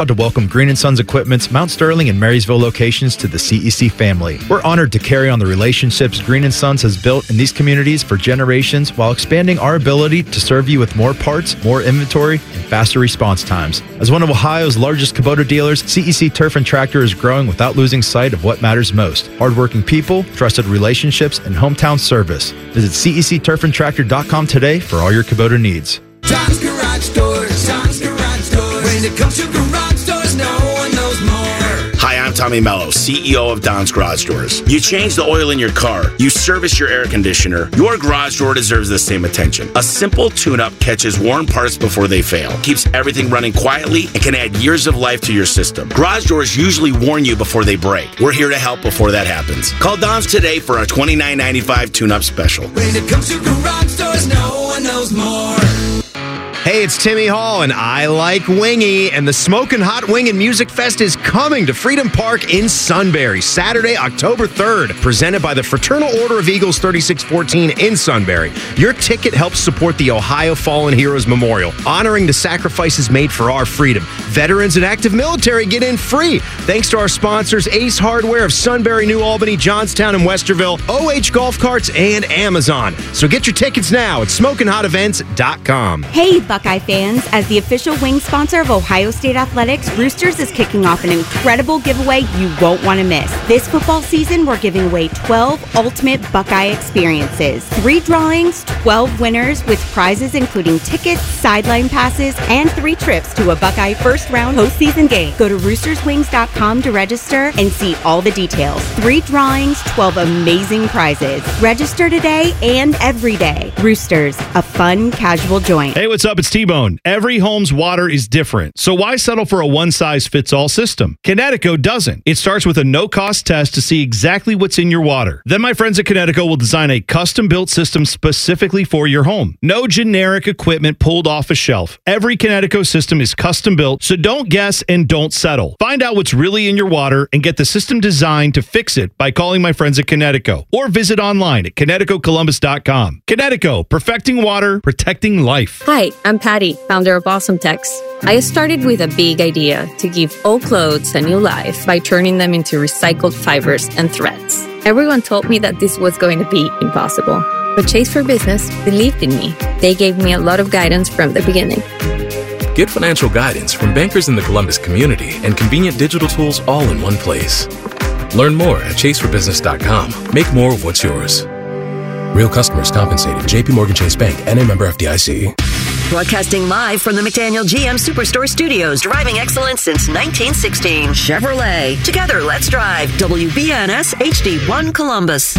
to welcome Green & Sons Equipment's Mount Sterling and Marysville locations to the CEC family. We're honored to carry on the relationships Green & Sons has built in these communities for generations while expanding our ability to serve you with more parts, more inventory, and faster response times. As one of Ohio's largest Kubota dealers, CEC Turf and Tractor is growing without losing sight of what matters most: hardworking people, trusted relationships, and hometown service. Visit CECTurfandTractor.com today for all your Kubota needs. John's Garage Doors, John's Garage Doors. When it comes to garage doors, no one knows more. Hi, I'm Tommy Mello, CEO of Don's Garage Doors. You change the oil in your car, you service your air conditioner, your garage door deserves the same attention. A simple tune-up catches worn parts before they fail, keeps everything running quietly, and can add years of life to your system. Garage doors usually warn you before they break. We're here to help before that happens. Call Don's today for our $29.95 tune-up special. When it comes to garage doors, no one knows more. Hey, it's Timmy Hall, and I like Wingy, and the Smokin' Hot Wingin' Music Fest is coming to Freedom Park in Sunbury, Saturday, October 3rd, presented by the Fraternal Order of Eagles 3614 in Sunbury. Your ticket helps support the Ohio Fallen Heroes Memorial, honoring the sacrifices made for our freedom. Veterans and active military get in free, thanks to our sponsors, Ace Hardware of Sunbury, New Albany, Johnstown, and Westerville, OH Golf Carts, and Amazon. So get your tickets now at SmokinHotEvents.com. Hey, Buckeye fans, as the official wing sponsor of Ohio State Athletics, Roosters is kicking off an incredible giveaway you won't want to miss. This football season, we're giving away 12 ultimate Buckeye experiences, 3 drawings, 12 winners with prizes including tickets, sideline passes, and 3 trips to a Buckeye first-round postseason game. Go to roosterswings.com to register and see all the details. 3 drawings, 12 amazing prizes. Register today and every day. Roosters, a fun, casual joint. Hey, what's up? It's T-Bone. Every home's water is different, so why settle for a one-size-fits-all system? Kinetico doesn't. It starts with a no-cost test to see exactly what's in your water. Then my friends at Kinetico will design a custom-built system specifically for your home. No generic equipment pulled off a shelf. Every Kinetico system is custom-built, so don't guess and don't settle. Find out what's really in your water and get the system designed to fix it by calling my friends at Kinetico or visit online at KineticoColumbus.com. Kinetico, perfecting water, protecting life. Hi, I'm Patty, founder of Awesome Tex. I started with a big idea to give old clothes a new life by turning them into recycled fibers and threads. Everyone told me that this was going to be impossible, but Chase for Business believed in me. They gave me a lot of guidance from the beginning. Get financial guidance from bankers in the Columbus community and convenient digital tools all in one place. Learn more at chaseforbusiness.com. Make more of what's yours. Real customers compensated. JP Morgan Chase Bank, N.A. member FDIC. Broadcasting live from the McDaniel GM Superstore Studios, driving excellence since 1916. Chevrolet. Together, let's drive. WBNS HD1 Columbus.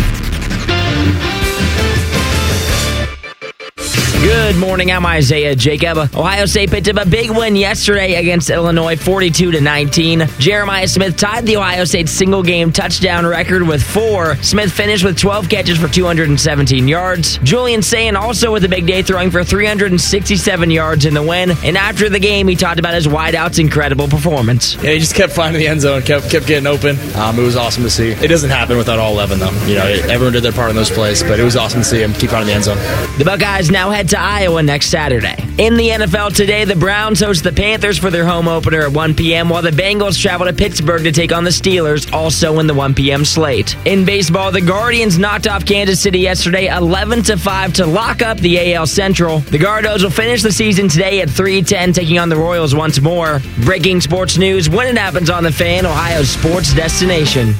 Good morning, I'm Isaiah Jacob. Ohio State picked up a big win yesterday against Illinois, 42-19. Jeremiah Smith tied the Ohio State single-game touchdown record with 4. Smith finished with 12 catches for 217 yards. Julian Sayin also with a big day, throwing for 367 yards in the win. And after the game, he talked about his wideout's incredible performance. Yeah, he just kept finding the end zone, kept getting open. It was awesome to see. It doesn't happen without all 11, though. Everyone did their part in those plays, but it was awesome to see him keep finding the end zone. The Buckeyes now head to Iowa next Saturday. In the NFL today, the Browns host the Panthers for their home opener at 1 p.m., while the Bengals travel to Pittsburgh to take on the Steelers, also in the 1 p.m. slate. In baseball, the Guardians knocked off Kansas City yesterday 11-5 to lock up the AL Central. The Gardos will finish the season today at 3-10, taking on the Royals once more. Breaking sports news when it happens on The Fan, Ohio's sports destination.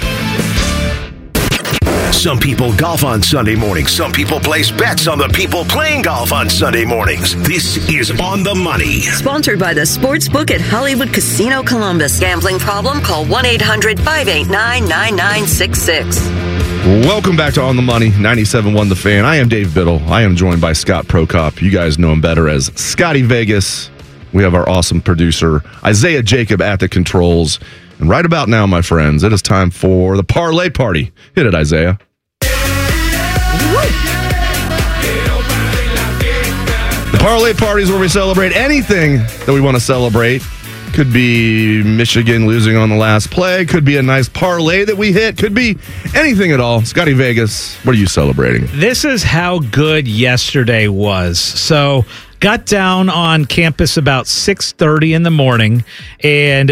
Some people golf on Sunday mornings. Some people place bets on the people playing golf on Sunday mornings. This is On the Money. Sponsored by the Sportsbook at Hollywood Casino Columbus. Gambling problem? Call 1-800-589-9966. Welcome back to On the Money, 97.1 The Fan. I am Dave Biddle. I am joined by Scott Prokop. You guys know him better as Scotty Vegas. We have our awesome producer, Isaiah Jacob, at the controls. And right about now, my friends, it is time for the Parlay Party. Hit it, Isaiah. The Parlay Party is where we celebrate anything that we want to celebrate. Could be Michigan losing on the last play. Could be a nice parlay that we hit. Could be anything at all. Scotty Vegas, what are you celebrating? This is how good yesterday was. So got down on campus about 6:30 in the morning, and